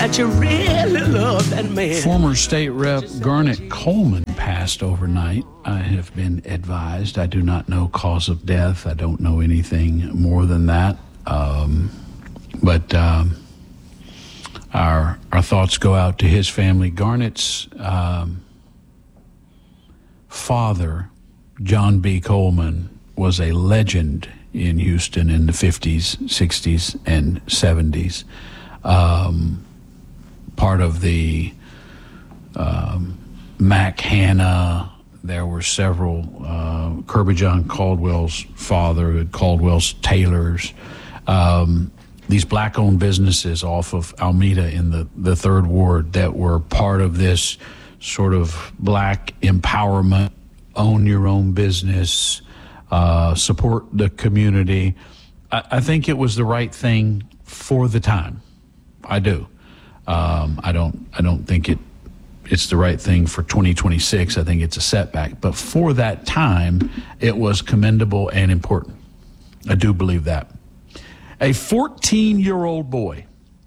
that you really love that man. Former state rep Garnet Coleman passed overnight. I have been advised. I do not know cause of death. I don't know anything more than that. But our thoughts go out to his family. Garnet's father, John B. Coleman, was a legend in Houston in the 50s, 60s, and 70s. Part of the Mac Hanna. There were several. Kirby John Caldwell's father, Caldwell's Tailors. These black-owned businesses off of Alameda in the Third Ward that were part of this sort of black empowerment, own your own business, support the community. I think it was the right thing for the time. I do. I don't think it's the right thing for 2026. I think it's a setback. But for that time, it was commendable and important. I do believe that. A 14-year-old boy.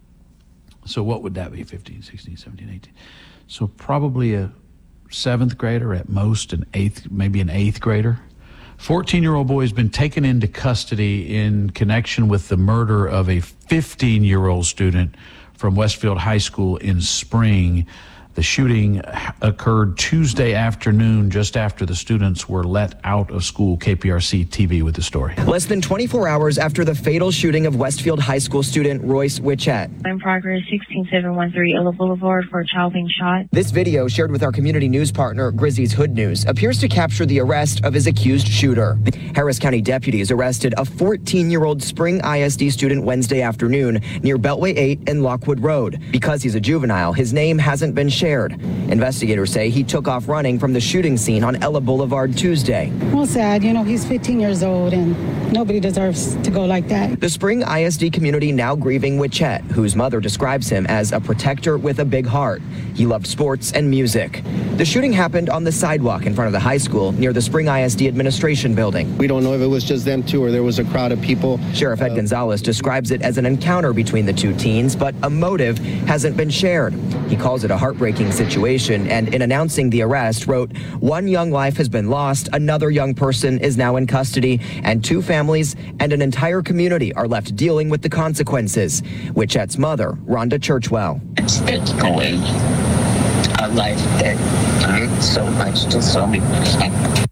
So what would that be? 15, 16, 17, 18. So probably a 7th grader at most, maybe an 8th grader. 14-year-old boy has been taken into custody in connection with the murder of a 15-year-old student from Westfield High School in Spring. The shooting occurred Tuesday afternoon, just after the students were let out of school. KPRC TV with the story. Less than 24 hours after the fatal shooting of Westfield High School student Royce Wichette. In progress, 16713 Ella Boulevard for a child being shot. This video, shared with our community news partner, Grizzlies Hood News, appears to capture the arrest of his accused shooter. Harris County deputies arrested a 14-year-old Spring ISD student Wednesday afternoon near Beltway 8 and Lockwood Road. Because he's a juvenile, his name hasn't been shared. Investigators say he took off running from the shooting scene on Ella Boulevard Tuesday. Well, sad. He's 15 years old and nobody deserves to go like that. The Spring ISD community now grieving Wichette, whose mother describes him as a protector with a big heart. He loved sports and music. The shooting happened on the sidewalk in front of the high school near the Spring ISD administration building. We don't know if it was just them two or there was a crowd of people. Sheriff Ed Gonzalez describes it as an encounter between the two teens, but a motive hasn't been shared. He calls it a heartbreaking situation, and in announcing the arrest wrote, "One young life has been lost, another young person is now in custody, and 2 families and an entire community are left dealing with the consequences." Wichette's mother, Rhonda Churchwell. It's taking away a life that meant so much to so many people.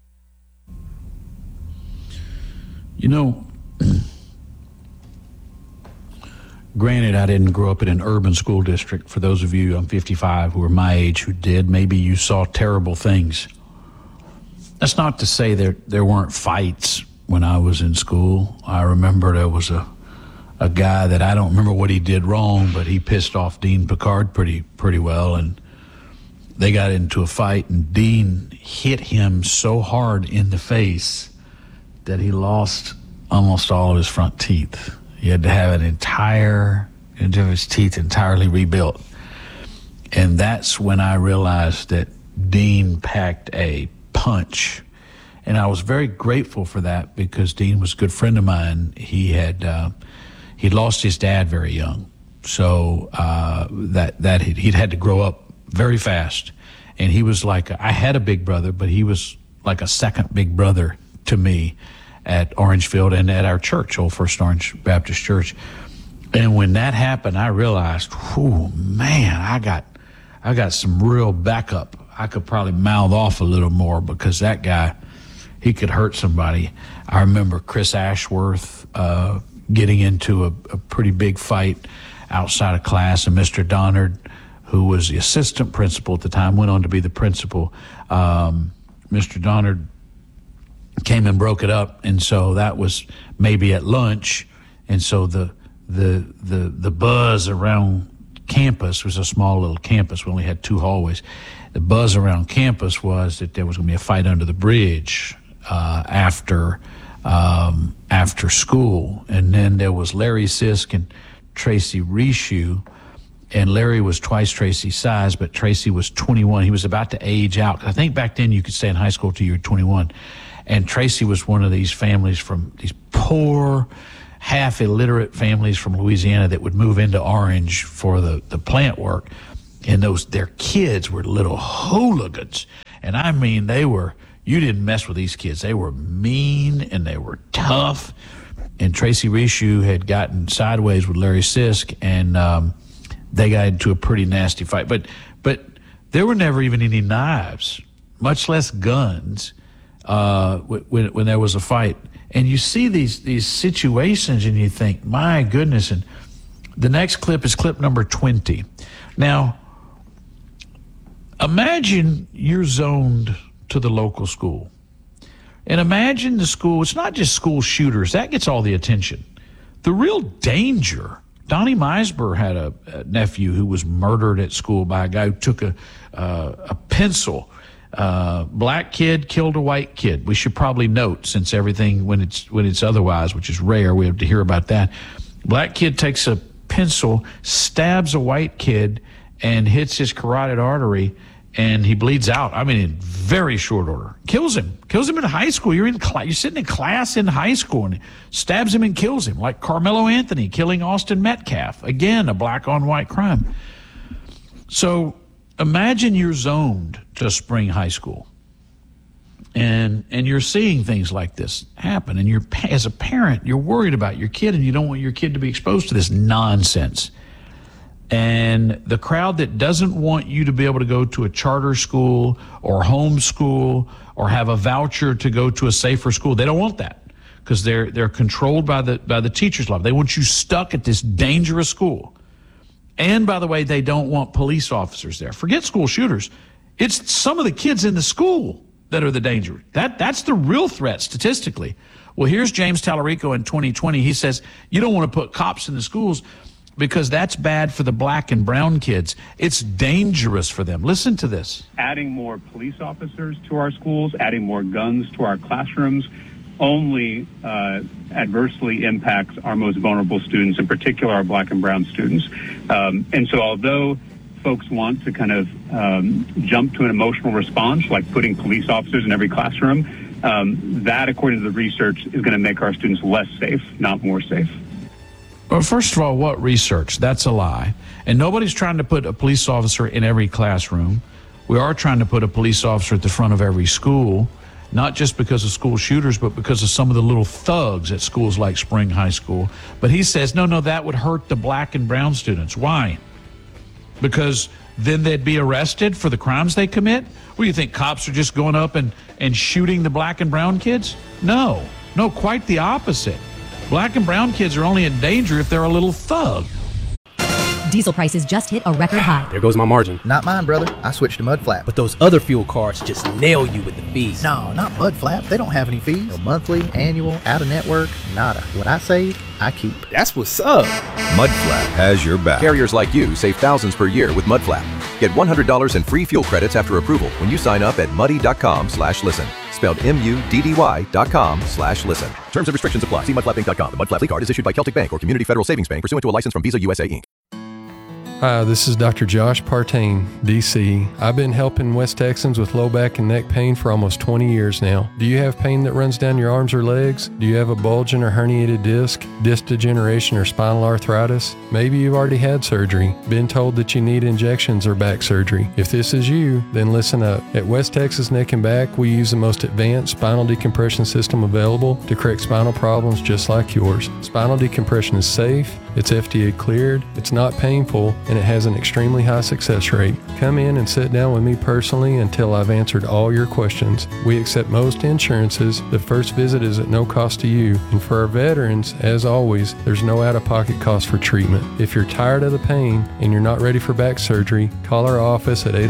Granted, I didn't grow up in an urban school district. For those of you, I'm 55, who are my age, who did, maybe you saw terrible things. That's not to say there weren't fights when I was in school. I remember there was a guy that I don't remember what he did wrong, but he pissed off Dean Picard pretty well, and they got into a fight, and Dean hit him so hard in the face that he lost almost all of his front teeth. He had to have his teeth entirely rebuilt. And that's when I realized that Dean packed a punch. And I was very grateful for that because Dean was a good friend of mine. He'd lost his dad very young. So he'd had to grow up very fast. And he was like, I had a big brother, but he was like a second big brother to me at Orangefield and at our church, Old First Orange Baptist Church. And when that happened, I realized, man, I got some real backup. I could probably mouth off a little more because that guy, he could hurt somebody. I remember Chris Ashworth getting into a pretty big fight outside of class, and Mr. Donard, who was the assistant principal at the time, went on to be the principal. Mr. Donard came and broke it up, and so that was maybe at lunch, and so the buzz around campus was a small little campus. We only had 2 hallways. The buzz around campus was that there was going to be a fight under the bridge after school, and then there was Larry Sisk and Tracy Rishu. And Larry was twice Tracy's size, but Tracy was 21. He was about to age out. I think back then you could stay in high school till you were 21. And Tracy was one of these families from these poor, half illiterate families from Louisiana that would move into Orange for the plant work. And their kids were little hooligans. And I mean, you didn't mess with these kids. They were mean and they were tough. And Tracy Rishu had gotten sideways with Larry Sisk, and they got into a pretty nasty fight. But there were never even any knives, much less guns, when there was a fight. And you see these situations and you think, my goodness. And the next clip is clip number 20. Now, imagine you're zoned to the local school. And imagine the school, it's not just school shooters, that gets all the attention. The real danger, Donnie Meisber had a nephew who was murdered at school by a guy who took a pencil. Black kid killed a white kid. We should probably note, since everything, when it's otherwise, which is rare, we have to hear about that. Black kid takes a pencil, stabs a white kid, and hits his carotid artery, and he bleeds out. I mean, in very short order. Kills him in high school. You're sitting in class in high school, and stabs him and kills him, like Carmelo Anthony killing Austin Metcalf. Again, a black on white crime. So imagine you're zoned to Spring High School, and you're seeing things like this happen, and as a parent, you're worried about your kid, and you don't want your kid to be exposed to this nonsense. And the crowd that doesn't want you to be able to go to a charter school or homeschool or have a voucher to go to a safer school, they don't want that, because they're controlled by the teacher's love. They want you stuck at this dangerous school. And by the way, they don't want police officers there. Forget school shooters. It's some of the kids in the school that are the danger. That's the real threat statistically. Well, here's James Tallarico in 2020. He says, you don't want to put cops in the schools because that's bad for the black and brown kids. It's dangerous for them. Listen to this. Adding more police officers to our schools, adding more guns to our classrooms only adversely impacts our most vulnerable students, in particular our black and brown students. And so although folks want to kind of jump to an emotional response, like putting police officers in every classroom, that, according to the research, is going to make our students less safe, not more safe. Well, first of all, what research? That's a lie. And nobody's trying to put a police officer in every classroom. We are trying to put a police officer at the front of every school, not just because of school shooters, but because of some of the little thugs at schools like Spring High School. But he says, no, that would hurt the black and brown students. Why? Because then they'd be arrested for the crimes they commit? What, do you think cops are just going up and shooting the black and brown kids? No, quite the opposite. Black and brown kids are only in danger if they're a little thug. Diesel prices just hit a record high. There goes my margin. Not mine, brother. I switched to Mudflap. But those other fuel cards just nail you with the fees. No, not Mudflap. They don't have any fees. No monthly, annual, out-of-network, nada. What I save, I keep. That's what's up. Mudflap has your back. Carriers like you save thousands per year with Mudflap. Get $100 in free fuel credits after approval when you sign up at muddy.com/listen. Spelled MUDDY.com/listen. Terms and restrictions apply. See mudflapinc.com. The Mudflap card is issued by Celtic Bank or Community Federal Savings Bank pursuant to a license from Visa USA Inc. Hi, this is Dr. Josh Partain, DC. I've been helping West Texans with low back and neck pain for almost 20 years now. Do you have pain that runs down your arms or legs? Do you have a bulging or herniated disc degeneration, or spinal arthritis? Maybe you've already had surgery, been told that you need injections or back surgery. If this is you, then listen up. At West Texas Neck and Back, we use the most advanced spinal decompression system available to correct spinal problems just like yours. Spinal decompression is safe, it's FDA cleared, it's not painful, and it has an extremely high success rate. Come in and sit down with me personally until I've answered all your questions. We accept most insurances. The first visit is at no cost to you. And for our veterans, as always, there's no out-of-pocket cost for treatment. If you're tired of the pain and you're not ready for back surgery, call our office at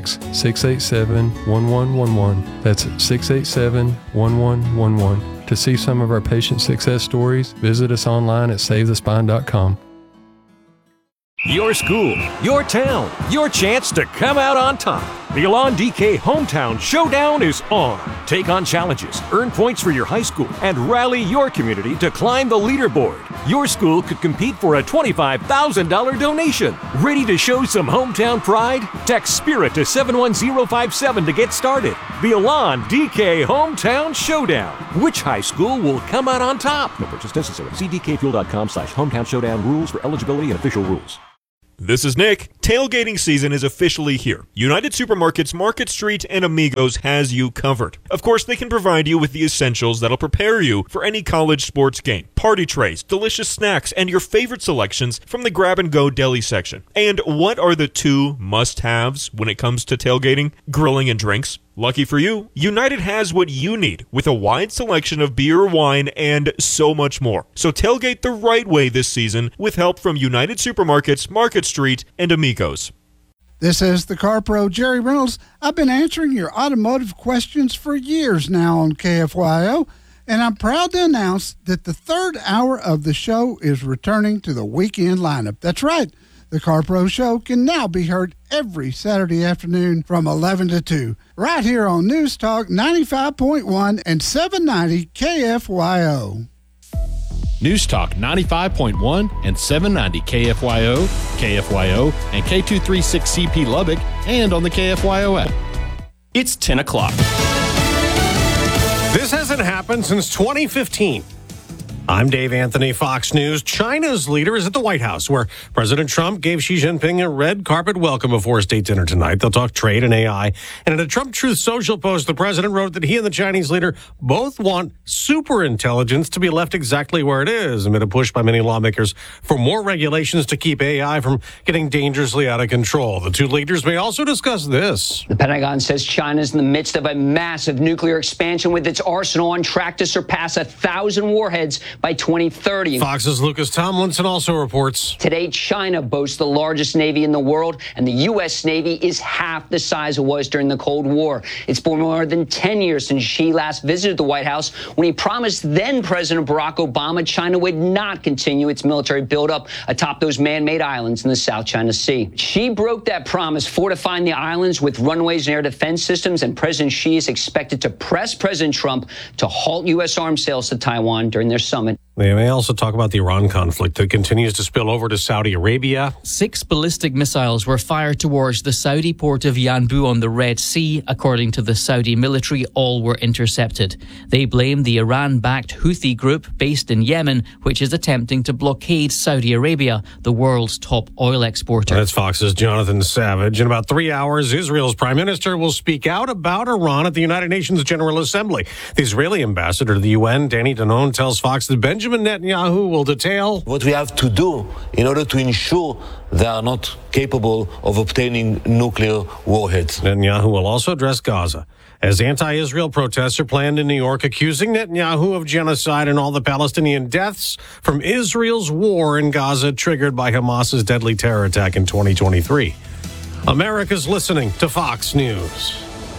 806-687-1111. That's 687-1111. To see some of our patient success stories, visit us online at SaveTheSpine.com. Your school, your town, your chance to come out on top. The Elan DK Hometown Showdown is on. Take on challenges, earn points for your high school, and rally your community to climb the leaderboard. Your school could compete for a $25,000 donation. Ready to show some hometown pride? Text SPIRIT to 71057 to get started. The Elan DK Hometown Showdown. Which high school will come out on top? No purchase necessary. See dkfuel.com/hometown showdown rules for eligibility and official rules. This is Nick. Tailgating season is officially here. United Supermarkets, Market Street, and Amigos has you covered. Of course, they can provide you with the essentials that'll prepare you for any college sports game. Party trays, delicious snacks, and your favorite selections from the grab-and-go deli section. And what are the two must-haves when it comes to tailgating? Grilling and drinks. Lucky for you, United has what you need with a wide selection of beer, wine, and so much more. So tailgate the right way this season with help from United Supermarkets, Market Street, and Amigos. This is the Car Pro, Jerry Reynolds. I've been answering your automotive questions for years now on KFYO, and I'm proud to announce that the third hour of the show is returning to the weekend lineup. That's right. The Car Pro Show can now be heard every Saturday afternoon from 11 to 2, right here on News Talk 95.1 and 790 KFYO. News Talk 95.1 and 790 KFYO, KFYO, and K236CP Lubbock, and on the KFYO app. It's 10 o'clock. This hasn't happened since 2015. I'm Dave Anthony, Fox News. China's leader is at the White House, where President Trump gave Xi Jinping a red carpet welcome before a state dinner tonight. They'll talk trade and AI. And in a Trump Truth Social post, the president wrote that he and the Chinese leader both want superintelligence to be left exactly where it is, amid a push by many lawmakers for more regulations to keep AI from getting dangerously out of control. The two leaders may also discuss this. The Pentagon says China's in the midst of a massive nuclear expansion, with its arsenal on track to surpass 1,000 warheads by 2030. Fox's Lucas Tomlinson also reports. Today, China boasts the largest Navy in the world, and the U.S. Navy is half the size it was during the Cold War. It's been more than 10 years since Xi last visited the White House, when he promised then President Barack Obama China would not continue its military buildup atop those man-made islands in the South China Sea. Xi broke that promise, fortifying the islands with runways and air defense systems, and President Xi is expected to press President Trump to halt U.S. arms sales to Taiwan during their summit. They may also talk about the Iran conflict that continues to spill over to Saudi Arabia. 6 ballistic missiles were fired towards the Saudi port of Yanbu on the Red Sea. According to the Saudi military, all were intercepted. They blame the Iran-backed Houthi group based in Yemen, which is attempting to blockade Saudi Arabia, the world's top oil exporter. That's Fox's Jonathan Savage. In about 3 hours, Israel's prime minister will speak out about Iran at the United Nations General Assembly. The Israeli ambassador to the UN, Danny Danon, tells Fox that Benjamin Netanyahu will detail what we have to do in order to ensure they are not capable of obtaining nuclear warheads. Netanyahu will also address Gaza, as anti-Israel protests are planned in New York, accusing Netanyahu of genocide and all the Palestinian deaths from Israel's war in Gaza, triggered by Hamas's deadly terror attack in 2023. America's listening to Fox News.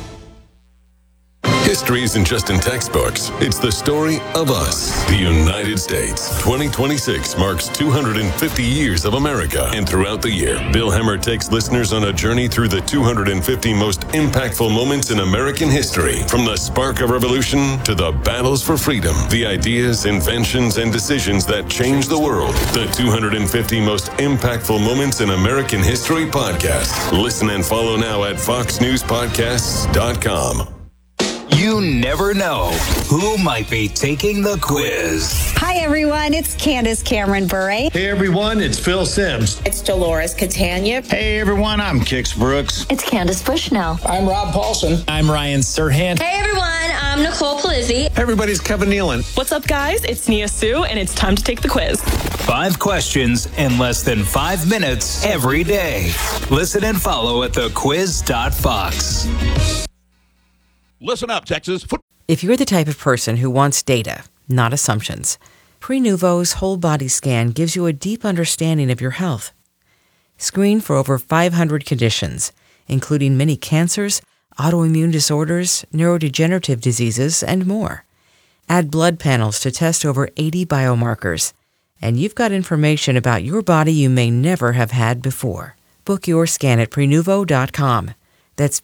History isn't just in textbooks. It's the story of us, the United States. 2026 marks 250 years of America. And throughout the year, Bill Hemmer takes listeners on a journey through the 250 most impactful moments in American history. From the spark of revolution to the battles for freedom, the ideas, inventions, and decisions that changed the world. The 250 most impactful moments in American history podcast. Listen and follow now at foxnewspodcasts.com. You never know who might be taking the quiz. Hi, everyone. It's Candace Cameron Bure. Hey, everyone. It's Phil Sims. It's Dolores Catania. Hey, everyone. I'm Kix Brooks. It's Candace Bushnell. I'm Rob Paulson. I'm Ryan Serhant. Hey, everyone. I'm Nicole Palizzi. Hey, everybody's Kevin Nealon. What's up, guys? It's Nia Sue, and it's time to take the quiz. 5 questions in less than 5 minutes every day. Listen and follow at thequiz.fox. Listen up, Texas. If you're the type of person who wants data, not assumptions, Prenuvo's whole body scan gives you a deep understanding of your health. Screen for over 500 conditions, including many cancers, autoimmune disorders, neurodegenerative diseases, and more. Add blood panels to test over 80 biomarkers, and you've got information about your body you may never have had before. Book your scan at Prenuvo.com. That's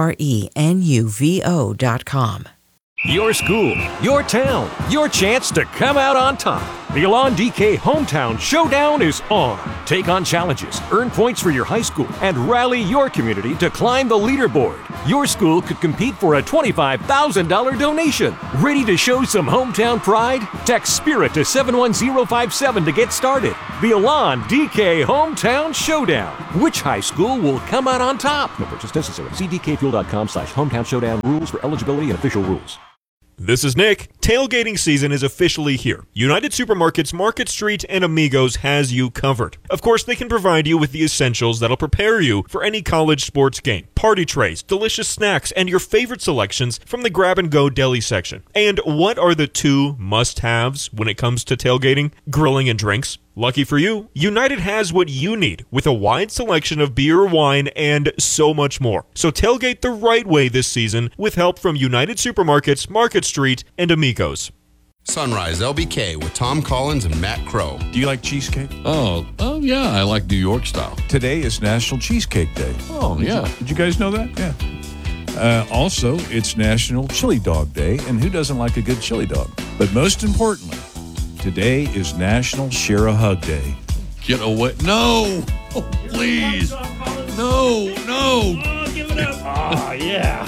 PRENUVO.com. Your school, your town, your chance to come out on top. The Elan DK Hometown Showdown is on. Take on challenges, earn points for your high school, and rally your community to climb the leaderboard. Your school could compete for a $25,000 donation. Ready to show some hometown pride? Text SPIRIT to 71057 to get started. The Elan DK Hometown Showdown. Which high school will come out on top? No purchase necessary. See dkfuel.com/hometown showdown rules for eligibility and official rules. This is Nick. Tailgating season is officially here. United Supermarkets, Market Street, and Amigos has you covered. Of course, they can provide you with the essentials that'll prepare you for any college sports game. Party trays, delicious snacks, and your favorite selections from the grab-and-go deli section. And what are the two must-haves when it comes to tailgating? Grilling and drinks. Lucky for you, United has what you need with a wide selection of beer, wine, and so much more. So tailgate the right way this season with help from United Supermarkets, Market Street, and Amigos. Sunrise LBK with Tom Collins and Matt Crow. Do you like cheesecake? Oh yeah, I like New York style. Today is National Cheesecake Day. Oh, yeah. Did you guys know that? Yeah. Also, it's National Chili Dog Day, and who doesn't like a good chili dog? But most importantly, today is National Share a Hug Day. Get away. No! Oh, please. No. Oh, give it up. Oh, yeah.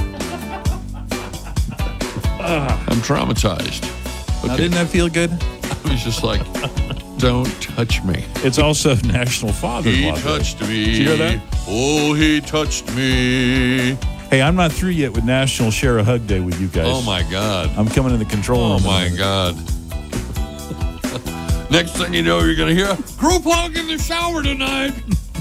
I'm traumatized. Okay. Now, didn't that feel good? I was just like, don't touch me. It's also National Father's He Law Day. touched me. Did you hear that? Oh, he touched me. Hey, I'm not through yet with National Share a Hug Day with you guys. Oh, my God. I'm coming in the control room. Oh, my God. Next thing you know, you're going to hear, group hug in the shower tonight.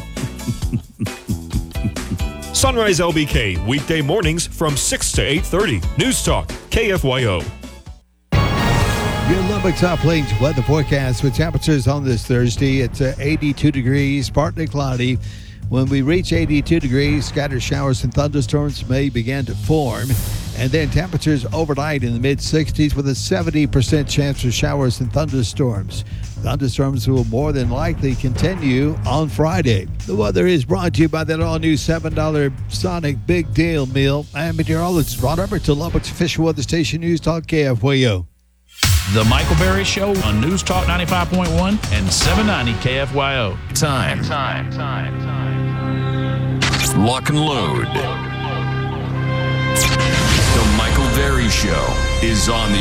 Sunrise LBK, weekday mornings from 6 to 8:30. News Talk, KFYO. Your Lubbock South Plains weather forecast with temperatures on this Thursday. It's 82 degrees, partly cloudy. When we reach 82 degrees, scattered showers and thunderstorms may begin to form. And then temperatures overnight in the mid-60s with a 70% chance for showers and thunderstorms. Thunderstorms will more than likely continue on Friday. The weather is brought to you by that all-new $7 Sonic Big Deal Meal. I'm meteorologist Ron Everett to Lubbock's official weather station, News Talk KFYO. The Michael Berry Show on News Talk 95.1 and 790 KFYO. Time. Lock and load. The Michael Berry Show is on the